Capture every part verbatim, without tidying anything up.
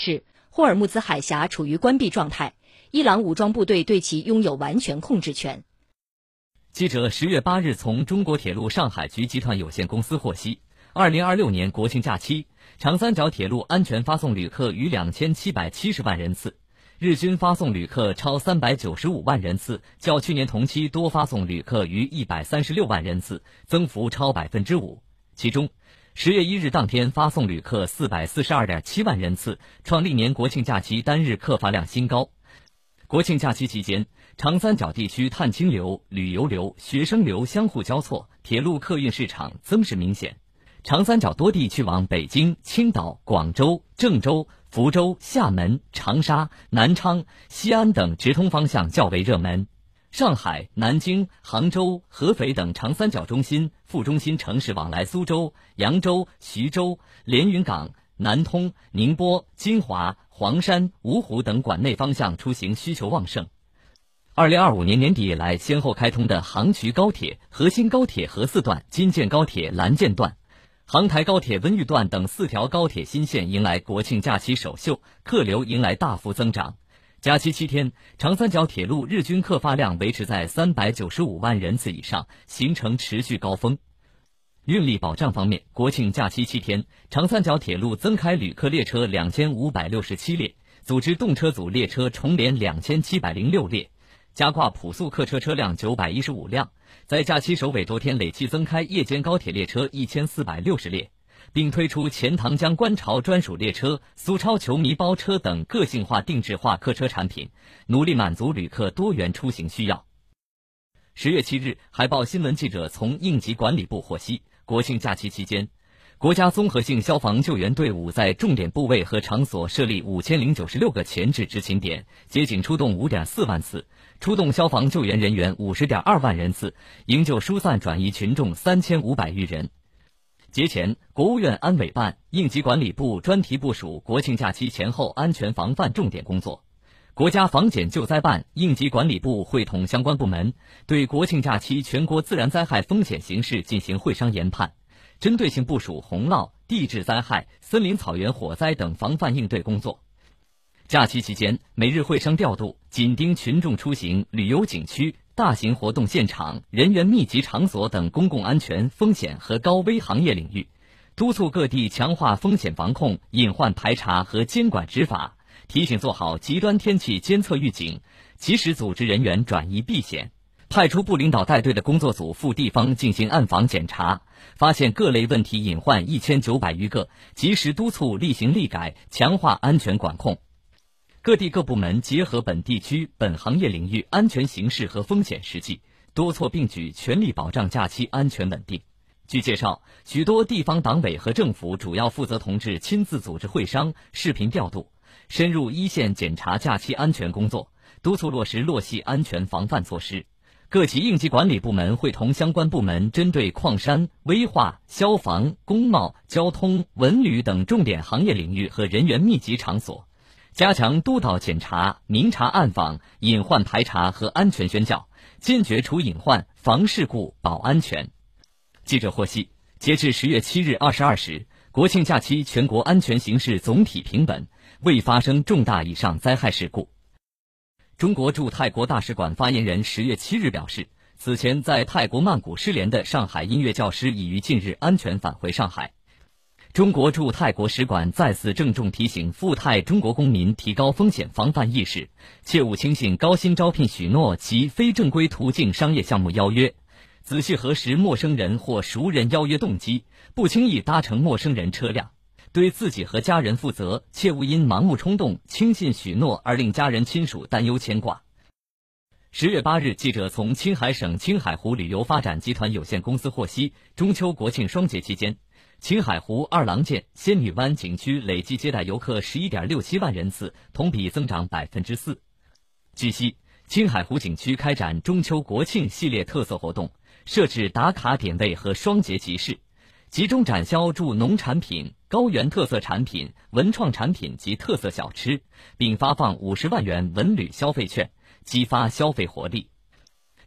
示，霍尔木兹海峡处于关闭状态，伊朗武装部队对其拥有完全控制权。 记者十月八日从中国铁路上海局集团有限公司获悉，二零二六年国庆假期，长三角铁路安全发送旅客逾两千七百七十万人次，日均发送旅客超三百九十五万人次，较去年同期多发送旅客逾一百三十六万人次，增幅超百分之五。其中，十月一日当天发送旅客四百四十二点七万人次，创历年国庆假期单日客发量新高。国庆假期期间，长三角地区探亲流、旅游流、学生流相互交错，铁路客运市场增势明显。长三角多地去往北京、青岛、广州、郑州、福州、厦门、长沙、南昌、西安等直通方向较为热门。上海、南京、杭州、合肥等长三角中心、副中心城市往来苏州、扬州、徐州、连云港、南通、宁波、金华、黄山、芜湖等管内方向出行需求旺盛。二零二五年年底以来先后开通的杭衢高铁、河新高铁河四段、京建高铁蓝建段、杭台高铁温榆段等四条高铁新线迎来国庆假期首秀，客流迎来大幅增长。假期七天，长三角铁路日均客发量维持在三百九十五万人次以上，形成持续高峰。运力保障方面，国庆假期七天，长三角铁路增开旅客列车两千五百六十七列，组织动车组列车重联两千七百零六列，加挂普速客车车辆九百一十五辆，在假期首尾多天累计增开夜间高铁列车一千四百六十列，并推出钱塘江观潮专属列车、苏超球迷包车等个性化定制化客车产品，努力满足旅客多元出行需要。十月七日，海报新闻记者从应急管理部获悉，国庆假期期间，国家综合性消防救援队伍在重点部位和场所设立五千零九十六个前置执勤点，接警出动五点四万次，出动消防救援人员五十点二万人次，营救疏散转移群众三千五百余人。节前，国务院安委办、应急管理部专题部署国庆假期前后安全防范重点工作。国家防检救灾办、应急管理部会同相关部门，对国庆假期全国自然灾害风险形势进行会商研判，针对性部署洪涝、地质灾害、森林草原火灾等防范应对工作。假期期间，每日会商调度，紧盯群众出行、旅游景区、大型活动现场、人员密集场所等公共安全风险和高危行业领域，督促各地强化风险防控、隐患排查和监管执法，提醒做好极端天气监测预警，及时组织人员转移避险，派出部领导带队的工作组赴地方进行暗访检查，发现各类问题隐患一千九百余个，及时督促立行立改，强化安全管控。各地各部门结合本地区、本行业领域安全形势和风险实际，多措并举，全力保障假期安全稳定。据介绍，许多地方党委和政府主要负责同志亲自组织会商、视频调度，深入一线检查假期安全工作，督促落实落细安全防范措施。各级应急管理部门会同相关部门针对矿山、危化、消防、工贸、交通、文旅等重点行业领域和人员密集场所，加强督导检查、明察暗访、隐患排查和安全宣教，坚决除隐患、防事故、保安全。记者获悉，截至十月七日二十二时，国庆假期全国安全形势总体平稳，未发生重大以上灾害事故。中国驻泰国大使馆发言人十月七日表示，此前在泰国曼谷失联的上海音乐教师已于近日安全返回上海。中国驻泰国使馆再次郑重提醒赴泰中国公民提高风险防范意识，切勿轻信高薪招聘许诺及非正规途径商业项目邀约，仔细核实陌生人或熟人邀约动机，不轻易搭乘陌生人车辆，对自己和家人负责，切勿因盲目冲动、轻信许诺而令家人亲属担忧牵挂。十月八日，记者从青海省青海湖旅游发展集团有限公司获悉，中秋国庆双节期间，青海湖二郎剑、仙女湾景区累计接待游客十一点六七万人次，同比增长百分之四。据悉，青海湖景区开展中秋国庆系列特色活动，设置打卡点位和双节集市，集中展销驻农产品、高原特色产品、文创产品及特色小吃，并发放五十万元文旅消费券，激发消费活力。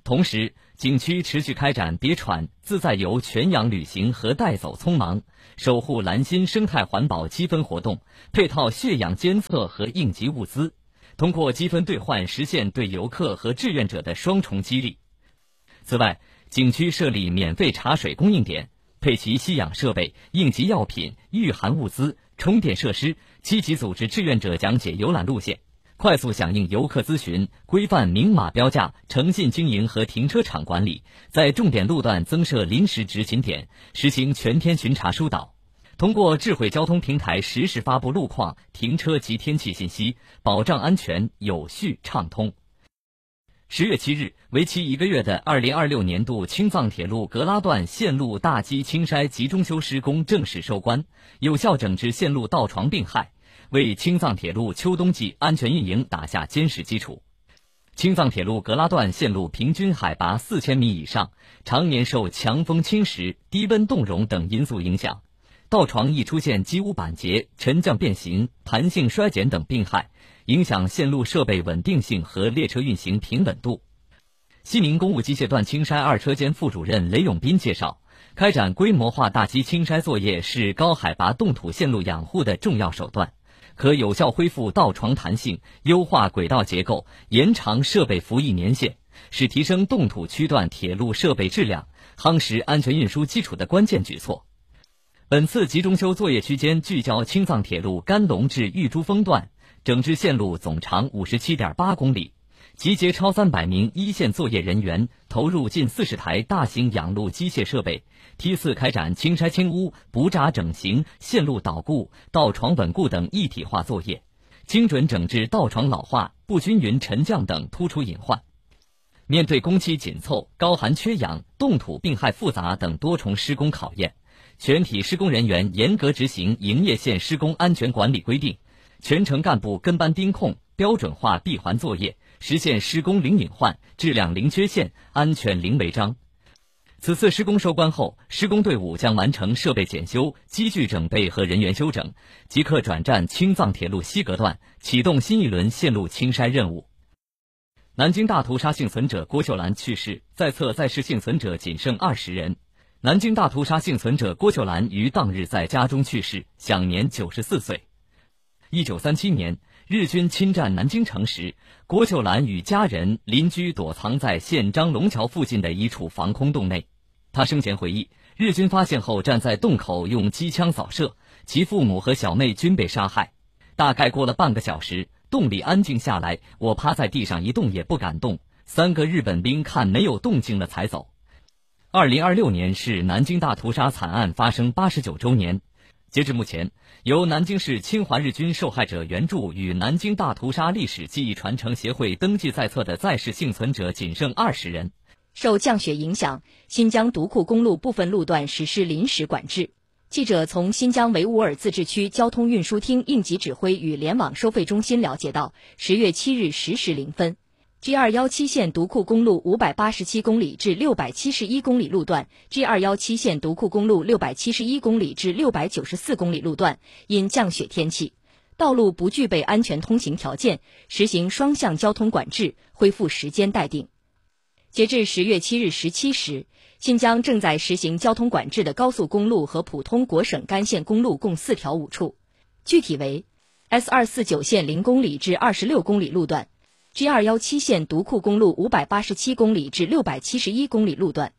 同时，景区持续开展别船、自在游、全氧旅行和带走匆忙、守护蓝心生态环保积分活动，配套血氧监测和应急物资，通过积分兑换实现对游客和志愿者的双重激励。此外，景区设立免费茶水供应点，配齐吸氧设备、应急药品、御寒物资、充电设施，积极组织志愿者讲解游览路线，快速响应游客咨询，规范明码标价、诚信经营和停车场管理，在重点路段增设临时执勤点，实行全天巡查疏导。通过智慧交通平台实时发布路况、停车及天气信息，保障安全有序畅通。十月七日，为期一个月的二零二六年度青藏铁路格拉段线路大基青筛集中修施工正式收官，有效整治线路盗床病害，为青藏铁路秋冬季安全运营打下坚实基础。青藏铁路格拉段线路平均海拔四千米以上，常年受强风侵蚀、低温冻融等因素影响，盗床易出现机屋板结、沉降变形、弹性衰减等病害，影响线路设备稳定性和列车运行平稳度。西宁公务机械段青筛二车间副主任雷永斌介绍，开展规模化大基青筛作业是高海拔冻土线路养护的重要手段，可有效恢复盗床弹性，优化轨道结构，延长设备服役年限，是提升冻土区段铁路设备质量、夯实安全运输基础的关键举措。本次集中修作业区间聚焦青藏铁路甘隆至玉珠峰段，整治线路总长 五十七点八公里，集结超三百名一线作业人员，投入近四十台大型养路机械设备，梯次开展青筛清污、补闸整形、线路导固、盗床稳固等一体化作业，精准整治盗床老化、不均匀沉降等突出隐患。面对工期紧凑、高寒缺氧、冻土病害复杂等多重施工考验，全体施工人员严格执行营业线施工安全管理规定，全程干部跟班盯控，标准化闭环作业，实现施工零隐患、质量零缺陷、安全零违章。此次施工收官后，施工队伍将完成设备检修、机具整备和人员休整，即刻转战青藏铁路西格段，启动新一轮线路清筛任务。南京大屠杀幸存者郭秀兰去世，在册在世幸存者仅剩二十人。南京大屠杀幸存者郭秀兰于当日在家中去世，享年九十四岁。一九三七年，日军侵占南京城时，郭秀兰与家人邻居躲藏在县张龙桥附近的一处防空洞内。他生前回忆，日军发现后站在洞口用机枪扫射，其父母和小妹均被杀害。大概过了半个小时，洞里安静下来，我趴在地上一动也不敢动，三个日本兵看没有动静了才走。二零二六年是南京大屠杀惨案发生八十九周年。截至目前，由南京市侵华日军受害者援助与南京大屠杀历史记忆传承协会登记在册的在世幸存者仅剩二十人。 受降雪影响，新疆独库公路部分路段实施临时管制。记者从新疆维吾尔自治区交通运输厅应急指挥与联网收费中心了解到，十月七日十时零分 G 二一七 线独库公路五百八十七公里至六百七十一公里路段 G 二一七 线独库公路六百七十一公里至六百九十四公里路段因降雪天气，道路不具备安全通行条件，实行双向交通管制，恢复时间待定。截至十月七日十七时，新疆正在实行交通管制的高速公路和普通国省干线公路共四条五处，具体为 S 二四九 线零公里至二十六公里路段， G 二一七 线独库公路五百八十七公里至六百七十一公里路段，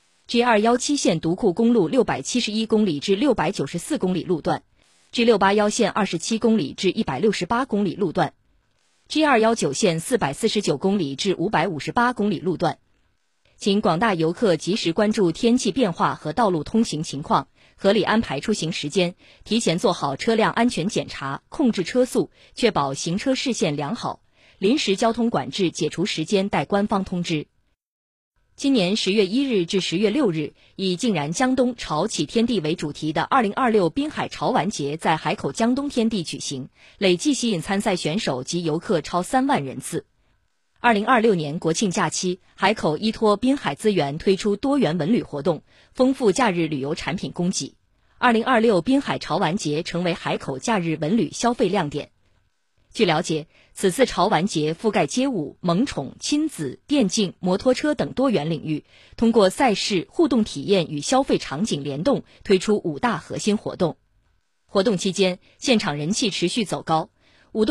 G 二一七 线独库公路六百七十一公里至六百九十四公里路段， G 六八一 线二十七公里至一百六十八公里路段， G 二一九 线四百四十九公里至五百五十八公里路段。请广大游客及时关注天气变化和道路通行情况，合理安排出行时间，提前做好车辆安全检查，控制车速，确保行车视线良好。临时交通管制解除时间待官方通知。今年十月一日至十月六日，以竟然江东潮起天地为主题的二零二六滨海潮玩节在海口江东天地举行，累计吸引参赛选手及游客超三万人次。二零二六年国庆假期，海口依托滨海资源推出多元文旅活动，丰富假日旅游产品供给。二零二六滨海潮玩节成为海口假日文旅消费亮点。 据了解，此次潮玩节覆盖街舞、萌宠、亲子、电竞、摩托车等多元领域，通过赛事、互动体验与消费场景联动，推出五大核心活动。活动期间，现场人气持续走高，